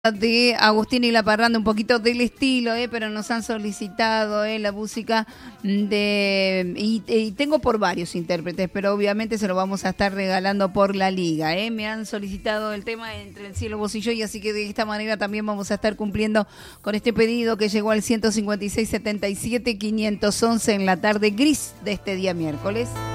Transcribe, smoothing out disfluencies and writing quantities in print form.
De Agustín y la Parranda, un poquito del estilo, pero nos han solicitado la música de y tengo por varios intérpretes, pero obviamente se lo vamos a estar regalando por la liga. Me han solicitado el tema Entre el cielo, vos y yo, y así que de esta manera también vamos a estar cumpliendo con este pedido que llegó al 156 77 511 en la tarde gris de este día miércoles.